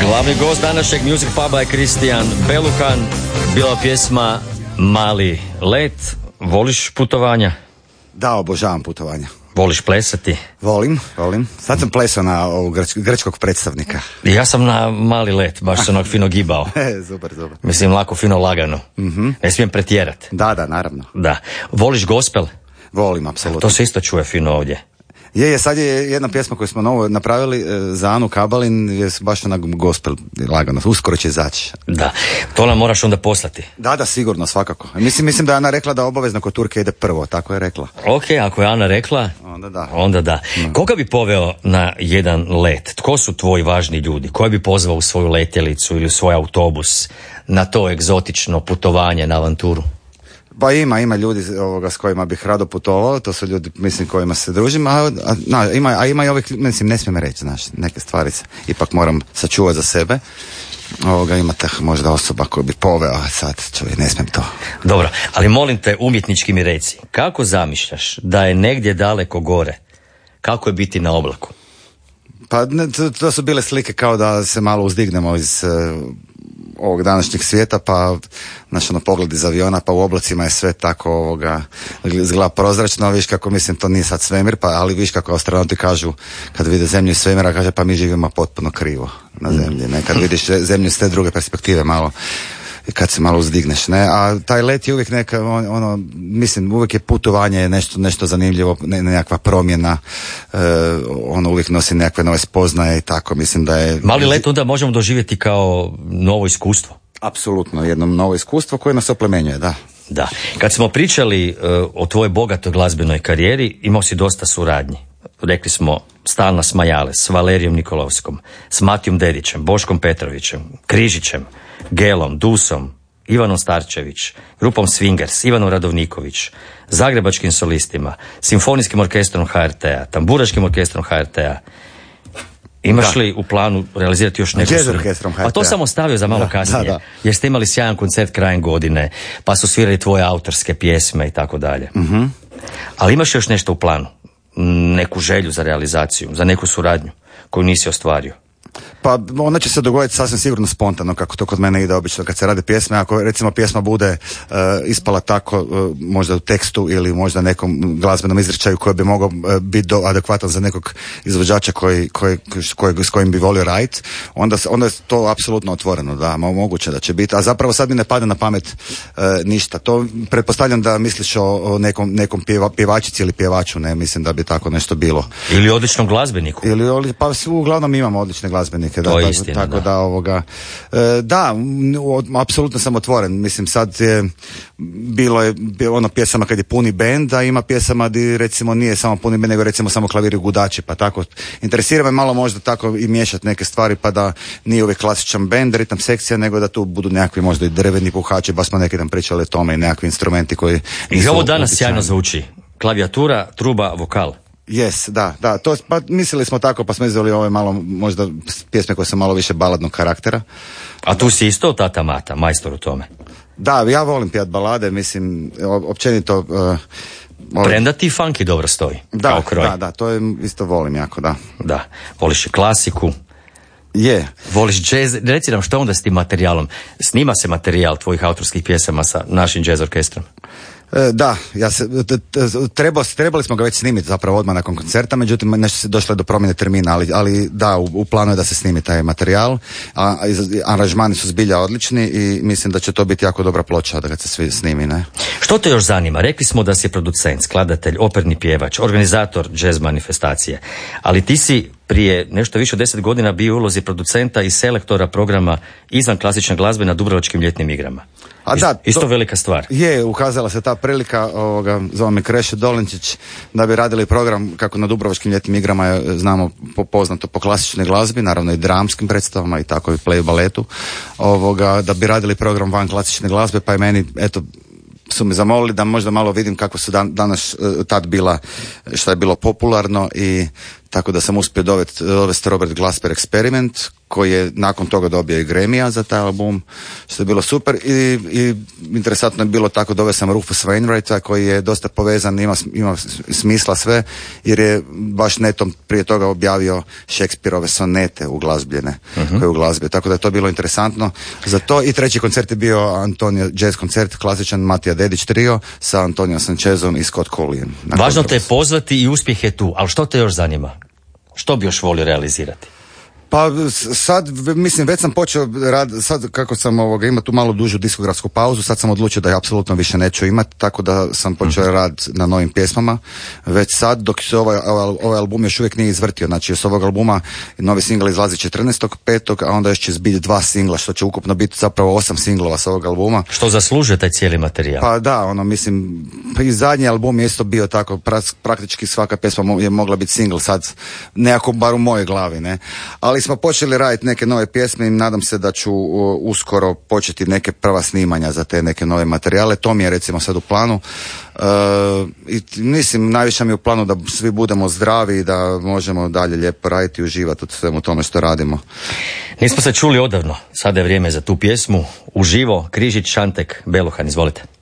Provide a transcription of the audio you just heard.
Glavni gost današnjeg Music Puba je Kristijan Belukan. Bila pjesma Mali let. Voliš putovanja? Da, obožavam putovanja. Voliš plesati? Volim. Sad sam plesao na ovog grčkog predstavnika. Ja sam na Mali let, baš se onog fino gibao. Super. Mislim, lako, fino, lagano. Ne smijem pretjerati. Da, naravno. Da. Voliš gospel? Volim, apsolutno. To se isto čuje fino ovdje. Sad je jedna pjesma koju smo novo napravili za Anu Kabalin, je baš onak gospel, lagano, uskoro će izaći. Da, to nam moraš onda poslati. Da, sigurno, svakako. Mislim da je Ana rekla da obavezno kod Turke ide prvo, tako je rekla. Ok, ako je Ana rekla, onda da. Koga bi poveo na jedan let? Tko su tvoji važni ljudi? Koje bi pozvao u svoju letjelicu ili u svoj autobus na to egzotično putovanje, na avanturu? Pa ima ljudi s kojima bih rado putovao, to su ljudi, mislim, kojima se družim, ima i ovih, mislim, ne smijem reći, znaš, neke stvari ipak moram sačuvati za sebe. Imate možda osoba koju bi poveo, a sad čovjek, ne smijem to. Dobro, ali molim te, umjetnički mi reci, kako zamišljaš da je negdje daleko gore? Kako je biti na oblaku? Pa to su bile slike kao da se malo uzdignemo iz ovog današnjeg svijeta, pa pogled iz aviona, pa u oblacima je sve tako izgleda prozračno, viš kako, mislim, to nije sad svemir, ali viš kako astronauti kažu kad vide zemlju iz svemira, kaže pa mi živimo potpuno krivo na zemlji, ne? Kad vidiš zemlju iz te druge perspektive malo, kad se malo uzdigneš, ne, a taj let je uvijek neka, mislim, uvijek je putovanje nešto zanimljivo, nekakva promjena, uvijek nosi nekakve nove spoznaje i tako, mislim da je... Mali let onda možemo doživjeti kao novo iskustvo. Apsolutno, jedno novo iskustvo koje nas oplemenjuje, da. Da, kad smo pričali o tvojoj bogatoj glazbenoj karijeri, imao si dosta suradnji. Rekli smo stalna smajale s Valerijom Nikolovskom, s Matijom Dedićem, Boškom Petrovićem, Križićem, Gelom, Dusom, Ivanom Starčević, grupom Swingers, Ivanom Radovniković, zagrebačkim solistima, simfonijskim orkestrom HRT-a, tamburaškim orkestrom HRT-a. Imaš li u planu realizirati još neku jazz orkestrom HRT-a? Pa to sam ostavio za malo kasnije, jer ste imali sjajan koncert krajem godine, pa su svirali tvoje autorske pjesme i tako dalje. Ali imaš još nešto u planu? Neku želju za realizaciju, za neku suradnju koju nisi ostvario? Pa ona će se dogoditi sasvim sigurno spontano, kako to kod mene ide obično kad se rade pjesme. Ako recimo pjesma bude ispala tako, možda u tekstu ili možda nekom glazbenom izričaju koji bi mogao biti adekvatan za nekog izvođača s kojim bi volio raditi, onda je to apsolutno otvoreno, da, moguće da će biti. A zapravo sad mi ne pada na pamet ništa. To pretpostavljam da misliš o nekom pjevačici ili pjevaču, ne mislim da bi tako nešto bilo. Ili odličnom glazbeniku. Pa uglavnom imamo odlične glazbenike. To je istina, tako da apsolutno sam otvoren. Mislim, sad je bilo pjesama kad je puni bend, a ima pjesama gdje recimo nije samo puni bend, nego recimo samo klavir i gudači, pa tako interesira me malo možda tako i miješati neke stvari, pa da nije uvijek klasičan bend, ritam sekcija, nego da tu budu nekakvi možda i drveni puhači, baš smo neki dan pričali o tome, i nekakvi instrumenti koji i ovo danas sjajno zvuči. Klavijatura, truba, vokal. Yes, da, to, pa mislili smo tako, pa smo izveli ove malo, možda pjesme koje su malo više baladnog karaktera. A tu si isto tata Mata, majstor u tome. Da, ja volim pjat balade, mislim, općenito... Premda ti funky dobro stoji, kao kroj. Da, to je isto volim jako, da. Da, voliš i klasiku. Je. Voliš jazz, reci nam što onda s tim materijalom? Snima se materijal tvojih autorskih pjesama sa našim jazz orkestrom? Da, trebali smo ga već snimiti zapravo odmah nakon koncerta, međutim nešto se došlo do promjene termina, ali da, u planu je da se snimi taj materijal, a aranžmani su zbilja odlični i mislim da će to biti jako dobra ploča da ga se svi snimi, ne? Što te još zanima? Rekli smo da si producent, skladatelj, operni pjevač, organizator jazz manifestacije, ali ti si prije nešto više od 10 godina bio u ulozi producenta i selektora programa izvan klasične glazbe na Dubrovačkim ljetnim igrama. Isto velika stvar. Je, ukazala se ta prilika, zove me Krešo Dolinčić, da bi radili program kako na Dubrovačkim ljetnim igrama je, znamo, poznato po klasičnoj glazbi, naravno i dramskim predstavama i tako i play baletu, da bi radili program van klasične glazbe, pa je meni, eto, su me zamolili da možda malo vidim kako su danas tad bila, što je bilo popularno, i tako da sam uspio dovesti Robert Glasper Experiment, koji je nakon toga dobio i Grammy-a za taj album, što je bilo super i interesantno je bilo tako, doveo sam Rufus Wainwrighta koji je dosta povezan, ima smisla sve, jer je baš netom prije toga objavio Shakespeareove sonete uglazbljene, koje je uglazbio, tako da je to bilo interesantno za to. I treći koncert je bio Antonio, jazz koncert, klasičan Matija Dedić trio sa Antonijom Sanchezom i Scott Colliem. Važno te je pozvati i uspjeh je tu, ali što te još zanima? Što bi još volio realizirati? Pa sad, mislim, već sam počeo sad kako sam ima tu malo dužu diskografsku pauzu, sad sam odlučio da je apsolutno više neću imati, tako da sam počeo rad na novim pjesmama. Već sad, dok se ovaj album još uvijek nije izvrtio, znači s ovog albuma novi singl izlazi 14.5., a onda još će biti 2 singla, što će ukupno biti zapravo 8 singlova s ovog albuma. Što zaslužuje taj cijeli materijal? Pa da, mislim, i zadnji album je isto bio tako, praktički svaka pjesma je mogla biti singl sad, nekako bar u mojoj glavi, ne. Ali smo počeli raditi neke nove pjesme i nadam se da ću uskoro početi neke prva snimanja za te neke nove materijale. To mi je recimo sad u planu. I mislim, najviše mi je u planu da svi budemo zdravi i da možemo dalje lijepo raditi i uživati u svemu tome što radimo. Nismo se čuli odavno, sada je vrijeme za tu pjesmu. Uživo, Križić, Šantek, Beluhan, izvolite.